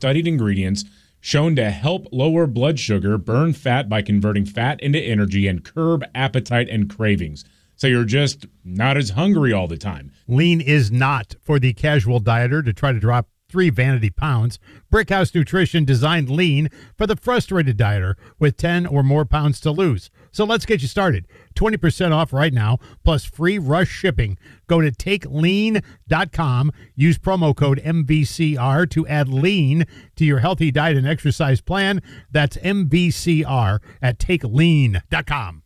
studied ingredients shown to help lower blood sugar, burn fat by converting fat into energy, and curb appetite and cravings. So you're just not as hungry all the time. Lean is not for the casual dieter to try to drop 3 vanity pounds. Brickhouse Nutrition designed Lean for the frustrated dieter with 10 or more pounds to lose. So let's get you started. 20% off right now, plus free rush shipping. Go to takelean.com. Use promo code MVCR to add lean to your healthy diet and exercise plan. That's MVCR at takelean.com.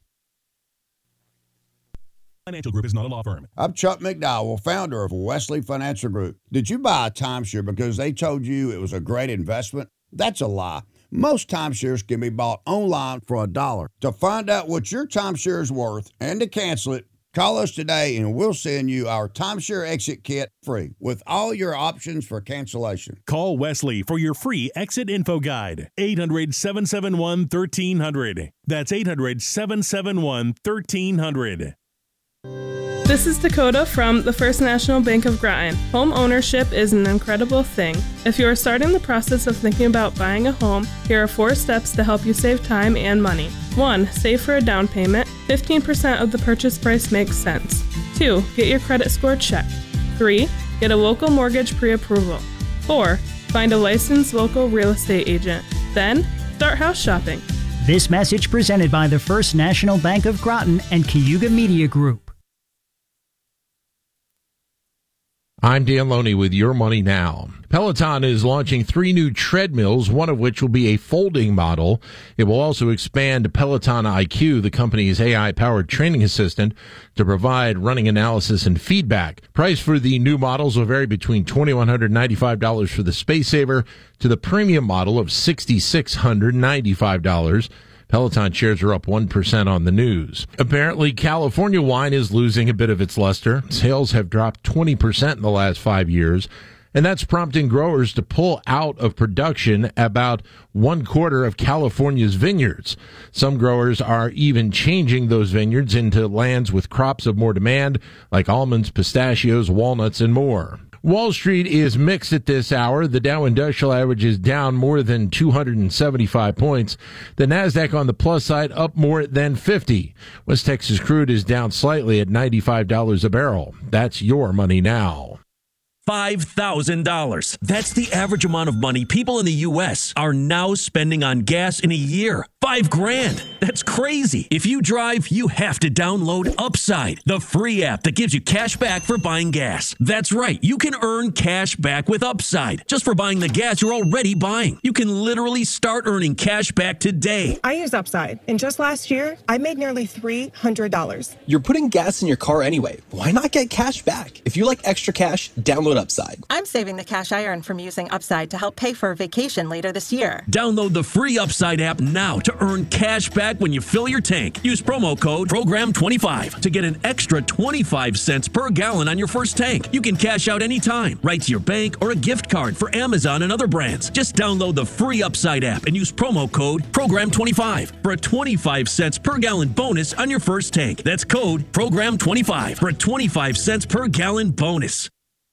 Financial Group is not a law firm. I'm Chuck McDowell, founder of Wesley Financial Group. Did you buy a timeshare because they told you it was a great investment? That's a lie. Most timeshares can be bought online for $1. To find out what your timeshare is worth and to cancel it, call us today and we'll send you our timeshare exit kit free with all your options for cancellation. Call Wesley for your free exit info guide. 800-771-1300. That's 800-771-1300. This is Dakota from the First National Bank of Groton. Home ownership is an incredible thing. If you are starting the process of thinking about buying a home, here are 4 steps to help you save time and money. 1. Save for a down payment. 15% of the purchase price makes sense. 2. Get your credit score checked. 3. Get a local mortgage pre-approval. 4. Find a licensed local real estate agent. Then, start house shopping. This message presented by the First National Bank of Groton and Cayuga Media Group. I'm Dan Loney with Your Money Now. Peloton is launching 3 new treadmills, one of which will be a folding model. It will also expand Peloton IQ, the company's AI-powered training assistant, to provide running analysis and feedback. Price for the new models will vary between $2,195 for the Space Saver to the premium model of $6,695. Peloton shares are up 1% on the news. Apparently, California wine is losing a bit of its luster. Sales have dropped 20% in the last 5 years, and that's prompting growers to pull out of production about 1/4 of California's vineyards. Some growers are even changing those vineyards into lands with crops of more demand, like almonds, pistachios, walnuts, and more. Wall Street is mixed at this hour. The Dow Industrial Average is down more than 275 points. The Nasdaq on the plus side up more than 50. West Texas crude is down slightly at $95 a barrel. That's Your Money Now. $5,000. That's the average amount of money people in the U.S. are now spending on gas in a year. $5,000. That's crazy. If you drive, you have to download Upside, the free app that gives you cash back for buying gas. That's right. You can earn cash back with Upside just for buying the gas you're already buying. You can literally start earning cash back today. I use Upside, and just last year, I made nearly $300. You're putting gas in your car anyway. Why not get cash back? If you like extra cash, download Upside. I'm saving the cash I earn from using Upside to help pay for a vacation later this year. Download the free Upside app now to earn cash back when you fill your tank. Use promo code PROGRAM25 to get an extra 25 cents per gallon on your first tank. You can cash out anytime, right to your bank or a gift card for Amazon and other brands. Just download the free Upside app and use promo code PROGRAM25 for a 25 cents per gallon bonus on your first tank. That's code PROGRAM25 for a 25 cents per gallon bonus.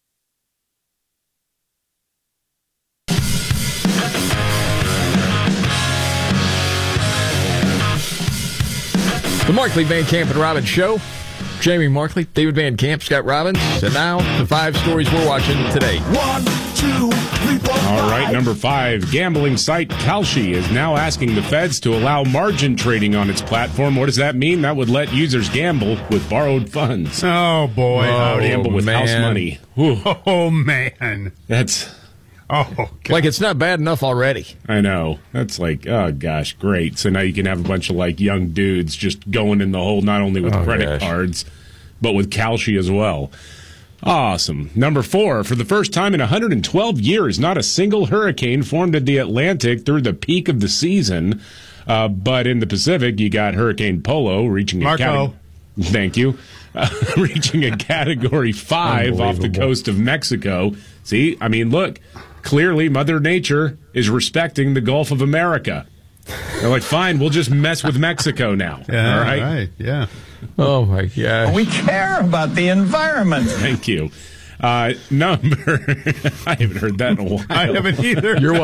The Markley, Van Camp, and Robbins Show. Jamie Markley, David Van Camp, Scott Robbins. And now, the 5 stories we're watching today. 1, 2, 3, 4, 5. All right, number 5. Gambling site Kalshi is now asking the feds to allow margin trading on its platform. What does that mean? That would let users gamble with borrowed funds. Oh, boy. Gamble with house money. Whew. Oh, man. That's... Oh, God. Like it's not bad enough already. I know. That's like, oh, gosh, great. So now you can have a bunch of, like, young dudes just going in the hole, not only with credit cards, but with Kalshi as well. Awesome. Number 4, for the first time in 112 years, not a single hurricane formed in the Atlantic through the peak of the season. But in the Pacific, you got Hurricane Polo reaching Thank you. Reaching a Category 5 off the coast of Mexico. See, I mean, look, clearly Mother Nature is respecting the Gulf of America. They're like, fine, we'll just mess with Mexico now. Yeah, all right? Yeah. Oh, my gosh. We care about the environment. Thank you. Number, I haven't heard that in a while. I haven't either. You're